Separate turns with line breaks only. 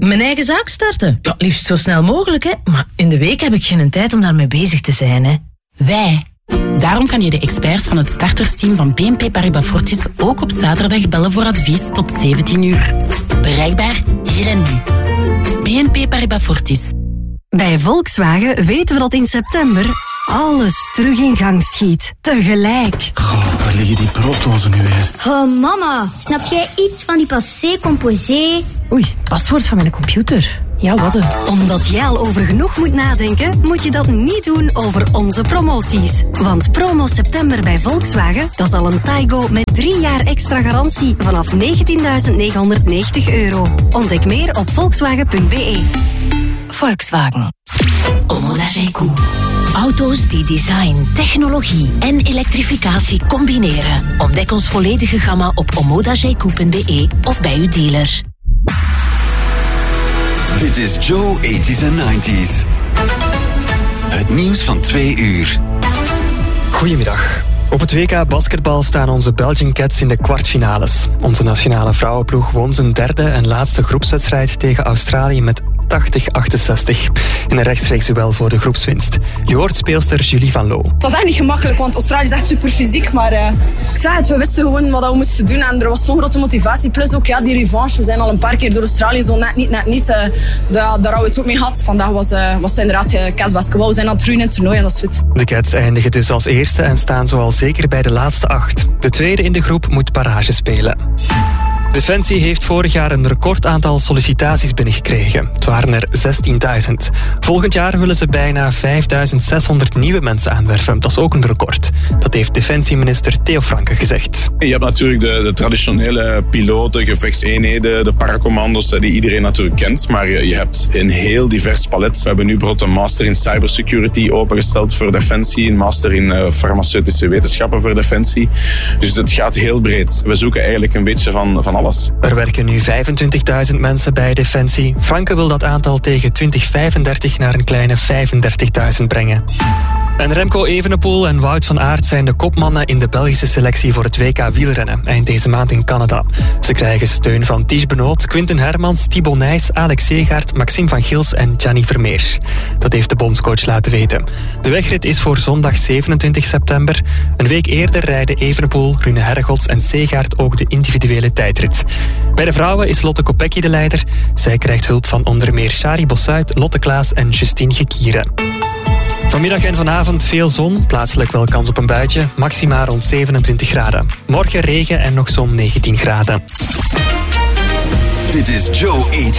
Mijn eigen zaak starten? Ja, liefst zo snel mogelijk, hè. Maar in de week heb ik geen tijd om daarmee bezig te zijn, hè.
Wij. Daarom kan je de experts van het startersteam van BNP Paribas Fortis ook op zaterdag bellen voor advies tot 17 uur. Bereikbaar hier en nu. BNP Paribas Fortis.
Bij Volkswagen weten we dat in september alles terug in gang schiet. Tegelijk.
Goh, waar liggen die brooddozen nu weer?
Oh, mama, snap jij iets van die passé composé?
Oei, het paswoord van mijn computer. Ja, wat Omdat jij al over genoeg moet nadenken, moet je dat niet doen over onze promoties. Want promo september bij Volkswagen, dat is al een Taigo met 3 jaar extra garantie vanaf €19.990. Ontdek meer op volkswagen.be. Volkswagen.
Omoda-Jayco. Auto's die design, technologie en elektrificatie combineren. Ontdek ons volledige gamma op omodajayco.be of bij uw dealer.
Dit is Joe 80s en 90s. Het nieuws van 2 uur.
Goedemiddag. Op het WK basketbal staan onze Belgian Cats in de kwartfinales. Onze nationale vrouwenploeg won zijn derde en laatste groepswedstrijd tegen Australië met 80-68. In een rechtstreeks duel voor de groepswinst. Je hoort speelster Julie van Loo.
Het was echt niet gemakkelijk, want Australië is echt super fysiek. Maar ik zei het, we wisten gewoon wat we moesten doen. En er was zo'n grote motivatie. Plus ook die revanche. We zijn al een paar keer door Australië zo net niet. Daar hadden we het ook mee gehad. Vandaag was inderdaad Cats basketbal. We zijn aan het groeien in het toernooi en dat is goed.
De Cats eindigen dus als eerste en staan zoal zeker bij de laatste 8. De tweede in de groep moet barrage spelen. Defensie heeft vorig jaar een recordaantal sollicitaties binnengekregen. Het waren er 16.000. Volgend jaar willen ze bijna 5.600 nieuwe mensen aanwerven. Dat is ook een record. Dat heeft defensieminister Theo Franke gezegd.
Je hebt natuurlijk de traditionele piloten, gevechtseenheden, de paracommando's die iedereen natuurlijk kent. Maar je hebt een heel divers palet. We hebben nu bijvoorbeeld een master in cybersecurity opengesteld voor Defensie. Een master in farmaceutische wetenschappen voor Defensie. Dus het gaat heel breed. We zoeken eigenlijk een beetje van alles.
Er werken nu 25.000 mensen bij Defensie. Franke wil dat aantal tegen 2035 naar een kleine 35.000 brengen. En Remco Evenepoel en Wout van Aert zijn de kopmannen in de Belgische selectie voor het WK wielrennen eind deze maand in Canada. Ze krijgen steun van Ties Benoot, Quinten Hermans, Thibaut Nys, Alex Seegaert, Maxime van Gils en Gianni Vermeer. Dat heeft de bondscoach laten weten. De wegrit is voor zondag 27 september. Een week eerder rijden Evenepoel, Rune Hergots en Seegaert ook de individuele tijdrit. Bij de vrouwen is Lotte Kopecky de leider. Zij krijgt hulp van onder meer Shari Bossuit, Lotte Klaas en Justine Gekieren. Vanmiddag en vanavond veel zon, plaatselijk wel kans op een buitje, maxima rond 27 graden. Morgen regen en nog zo'n 19 graden.
Dit is Joe 80.